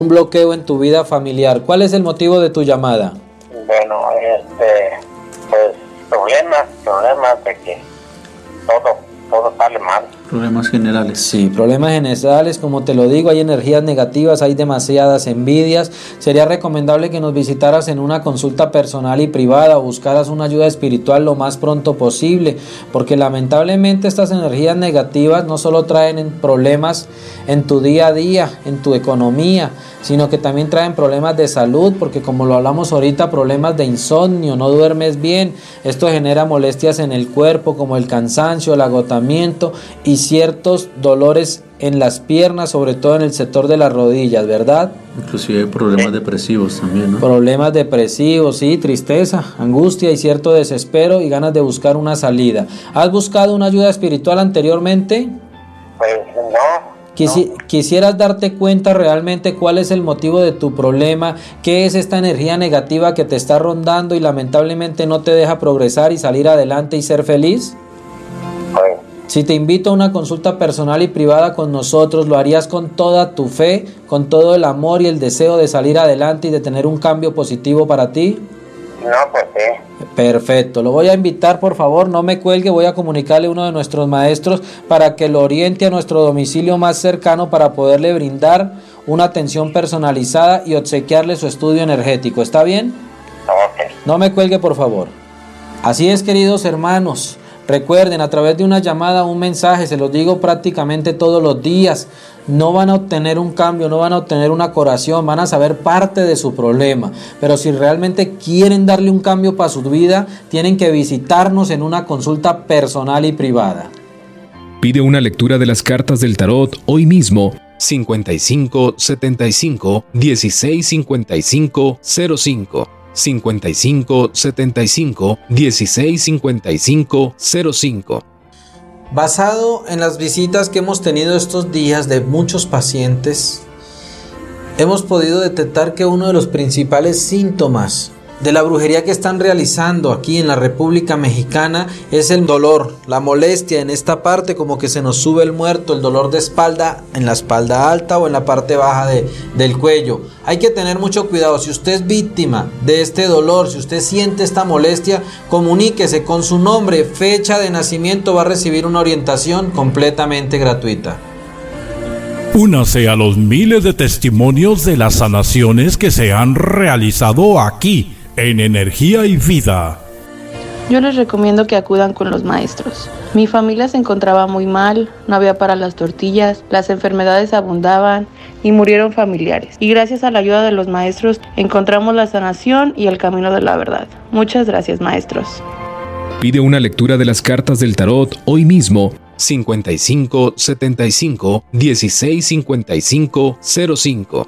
un bloqueo en tu vida familiar. ¿Cuál es el motivo de tu llamada? Bueno, pues problemas de que todo sale mal. Problemas generales. Sí, problemas generales, como te lo digo, hay energías negativas, hay demasiadas envidias. Sería recomendable que nos visitaras en una consulta personal y privada o buscaras una ayuda espiritual lo más pronto posible, porque lamentablemente estas energías negativas no solo traen problemas en tu día a día, en tu economía, sino que también traen problemas de salud, porque como lo hablamos ahorita, problemas de insomnio, no duermes bien. Esto genera molestias en el cuerpo como el cansancio, el agotamiento y ciertos dolores en las piernas, sobre todo en el sector de las rodillas, ¿verdad? Inclusive problemas depresivos también, ¿no? Problemas depresivos, sí, tristeza, angustia y cierto desespero y ganas de buscar una salida. ¿Has buscado una ayuda espiritual anteriormente? Pues no. Quisieras darte cuenta realmente cuál es el motivo de tu problema, qué es esta energía negativa que te está rondando y lamentablemente no te deja progresar y salir adelante y ser feliz. Pues, Si te invito a una consulta personal y privada con nosotros, ¿lo harías con toda tu fe, con todo el amor y el deseo de salir adelante y de tener un cambio positivo para ti? no, pues sí. Perfecto, lo voy a invitar, por favor, no me cuelgue, voy a comunicarle a uno de nuestros maestros para que lo oriente a nuestro domicilio más cercano para poderle brindar una atención personalizada y obsequiarle su estudio energético. ¿Está bien? Ok. No me cuelgue, por favor. Así es, queridos hermanos. Recuerden, a través de una llamada, un mensaje, se los digo prácticamente todos los días, no van a obtener un cambio, no van a obtener una curación, van a saber parte de su problema. Pero si realmente quieren darle un cambio para su vida, tienen que visitarnos en una consulta personal y privada. Pide una lectura de las cartas del tarot hoy mismo. 55 75 16 55 05 55 75 16 55 05. Basado en las visitas que hemos tenido estos días de muchos pacientes, hemos podido detectar que uno de los principales síntomas de la brujería que están realizando aquí en la República Mexicana es el dolor, la molestia en esta parte, como que se nos sube el muerto, el dolor de espalda, en la espalda alta o en la parte baja del cuello. Hay que tener mucho cuidado. Si usted es víctima de este dolor, si usted siente esta molestia, comuníquese con su nombre, fecha de nacimiento, va a recibir una orientación completamente gratuita. Únase a los miles de testimonios de las sanaciones que se han realizado aquí en Energía y Vida. Yo les recomiendo que acudan con los maestros. Mi familia se encontraba muy mal, no había para las tortillas, las enfermedades abundaban y murieron familiares. Y gracias a la ayuda de los maestros encontramos la sanación y el camino de la verdad. Muchas gracias, maestros. Pide una lectura de las cartas del tarot hoy mismo. 55 75 16 55 05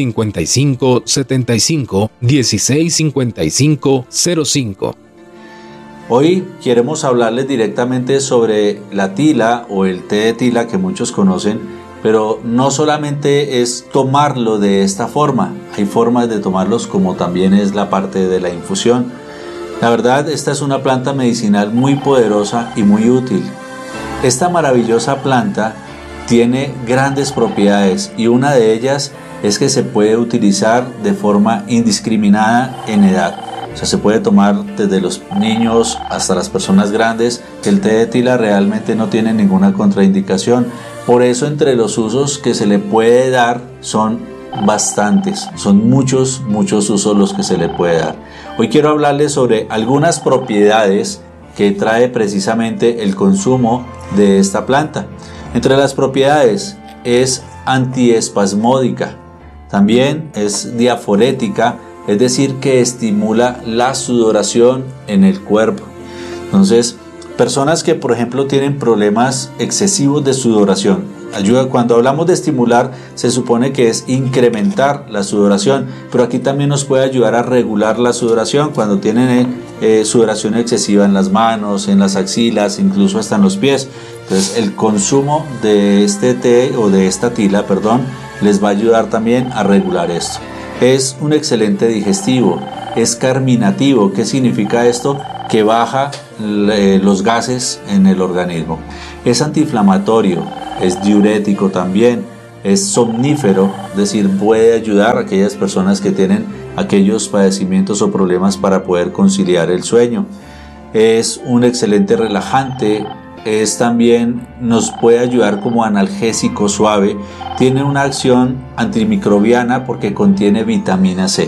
55 75 16 55 05. Hoy queremos hablarles directamente sobre la tila o el té de tila que muchos conocen, pero no solamente es tomarlo de esta forma, hay formas de tomarlos como también es la parte de la infusión. La verdad, esta es una planta medicinal muy poderosa y muy útil. Esta maravillosa planta tiene grandes propiedades y una de ellas es que se puede utilizar de forma indiscriminada en edad. O sea, se puede tomar desde los niños hasta las personas grandes. El té de tila realmente no tiene ninguna contraindicación. Por eso entre los usos que se le puede dar son bastantes. Son muchos usos los que se le puede dar. Hoy quiero hablarles sobre algunas propiedades que trae precisamente el consumo de esta planta. Entre las propiedades es antiespasmódica, también es diaforética, es decir que estimula la sudoración en el cuerpo. Entonces, personas que por ejemplo tienen problemas excesivos de sudoración, ayuda. Cuando hablamos de estimular, se supone que es incrementar la sudoración, pero aquí también nos puede ayudar a regular la sudoración cuando tienen sudoración excesiva en las manos, en las axilas, incluso hasta en los pies. Entonces el consumo de este té o de esta tila, les va a ayudar también a regular esto. Es un excelente digestivo, es carminativo. ¿Qué significa esto? Que baja los gases en el organismo. Es antiinflamatorio, es diurético también, es somnífero, es decir, puede ayudar a aquellas personas que tienen aquellos padecimientos o problemas para poder conciliar el sueño. Es un excelente relajante, nos puede ayudar como analgésico suave, tiene una acción antimicrobiana porque contiene vitamina C.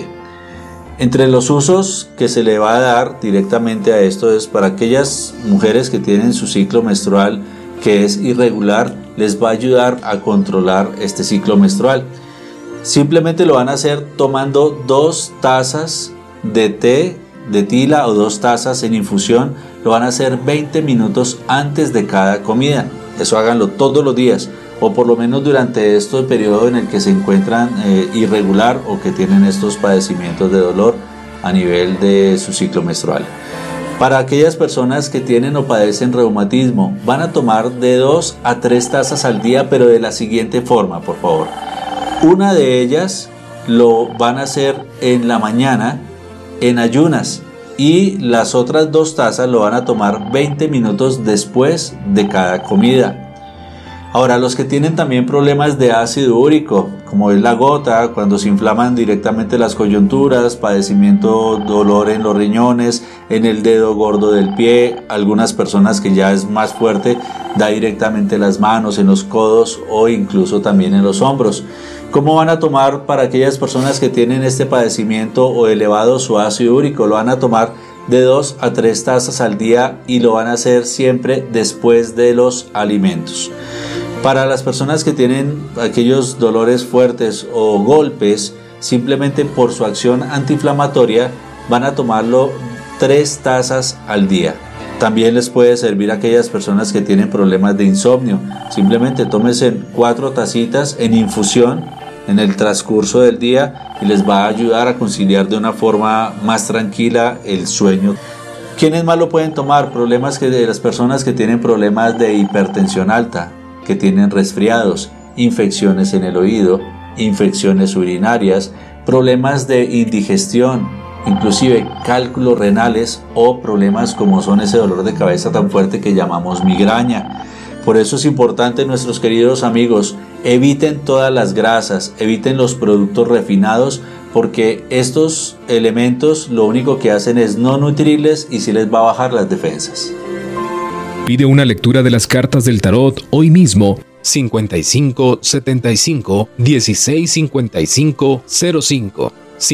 Entre los usos que se le va a dar directamente a esto es para aquellas mujeres que tienen su ciclo menstrual que es irregular, les va a ayudar a controlar este ciclo menstrual. Simplemente lo van a hacer tomando 2 tazas de té de tila o 2 tazas en infusión. Lo van a hacer 20 minutos antes de cada comida. Eso háganlo todos los días o por lo menos durante este periodo en el que se encuentran irregular o que tienen estos padecimientos de dolor a nivel de su ciclo menstrual. Para aquellas personas que tienen o padecen reumatismo, van a tomar de 2 a 3 tazas al día, pero de la siguiente forma, por favor. Una de ellas lo van a hacer en la mañana, en ayunas, y las otras 2 tazas lo van a tomar 20 minutos después de cada comida. Ahora, los que tienen también problemas de ácido úrico, como es la gota, cuando se inflaman directamente las coyunturas, padecimiento, dolor en los riñones, en el dedo gordo del pie, algunas personas que ya es más fuerte, da directamente en las manos, en los codos o incluso también en los hombros. ¿Cómo van a tomar para aquellas personas que tienen este padecimiento o elevado su ácido úrico? Lo van a tomar de 2 a 3 tazas al día y lo van a hacer siempre después de los alimentos. Para las personas que tienen aquellos dolores fuertes o golpes, simplemente por su acción antiinflamatoria van a tomarlo 3 tazas al día. También les puede servir a aquellas personas que tienen problemas de insomnio. Simplemente tómense 4 tacitas en infusión en el transcurso del día y les va a ayudar a conciliar de una forma más tranquila el sueño. ¿Quiénes más lo pueden tomar? Problemas de las personas que tienen problemas de hipertensión alta, que tienen resfriados, infecciones en el oído, infecciones urinarias, problemas de indigestión, inclusive cálculos renales o problemas como son ese dolor de cabeza tan fuerte que llamamos migraña. Por eso es importante, nuestros queridos amigos, eviten todas las grasas, eviten los productos refinados, porque estos elementos lo único que hacen es no nutrirles y sí les va a bajar las defensas. Pide una lectura de las cartas del tarot hoy mismo 55 75 16 55 05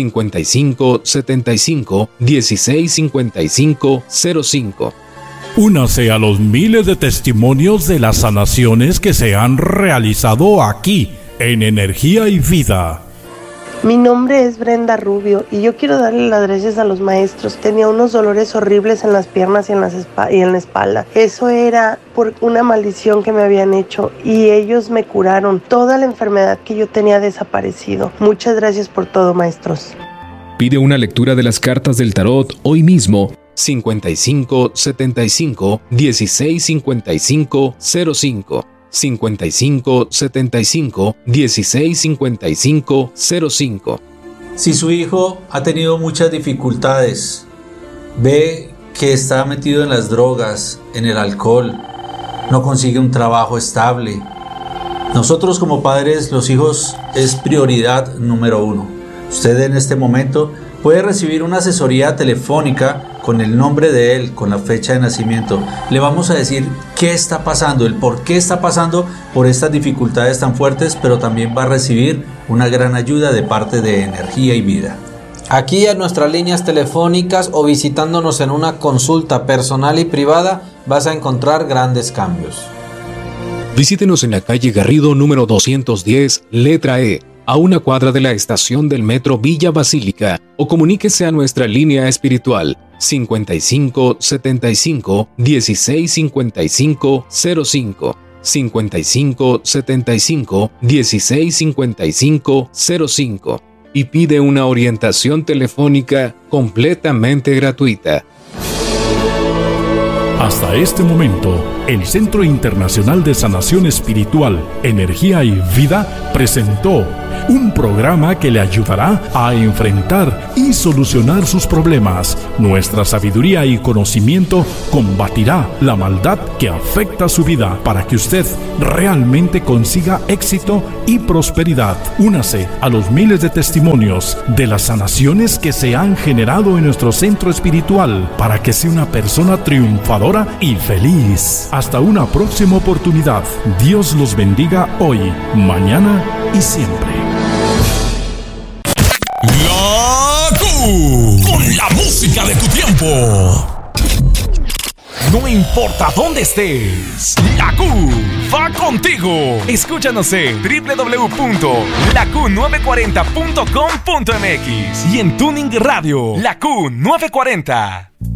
55 75 16 55 05. Únase a los miles de testimonios de las sanaciones que se han realizado aquí en Energía y Vida. Mi nombre es Brenda Rubio y yo quiero darle las gracias a los maestros. Tenía unos dolores horribles en las piernas y en la espalda. Eso era por una maldición que me habían hecho y ellos me curaron. Toda la enfermedad que yo tenía desaparecido. Muchas gracias por todo, maestros. Pide una lectura de las cartas del tarot hoy mismo 55 75 16 55 05 55 75 16 55 05. Si su hijo ha tenido muchas dificultades, ve que está metido en las drogas, en el alcohol, no consigue un trabajo estable, nosotros como padres, los hijos es prioridad número 1. Usted en este momento puede recibir una asesoría telefónica con el nombre de él, con la fecha de nacimiento. Le vamos a decir qué está pasando, el por qué está pasando por estas dificultades tan fuertes, pero también va a recibir una gran ayuda de parte de Energía y Vida. Aquí en nuestras líneas telefónicas o visitándonos en una consulta personal y privada vas a encontrar grandes cambios. Visítenos en la calle Garrido número 210, letra E, a una cuadra de la estación del metro Villa Basílica, o comuníquese a nuestra línea espiritual 55 75 16 55 05 55 75 16 55 05 y pide una orientación telefónica completamente gratuita. Hasta este momento, El Centro Internacional de Sanación Espiritual, Energía y Vida presentó un programa que le ayudará a enfrentar y solucionar sus problemas. Nuestra sabiduría y conocimiento combatirá la maldad que afecta su vida para que usted realmente consiga éxito y prosperidad. Únase a los miles de testimonios de las sanaciones que se han generado en nuestro centro espiritual para que sea una persona triunfadora y feliz. Hasta una próxima oportunidad. Dios los bendiga hoy, mañana y siempre. La Q, con la música de tu tiempo. No importa dónde estés, la Q va contigo. Escúchanos en www.laq940.com.mx y en Tuning Radio, la Q940.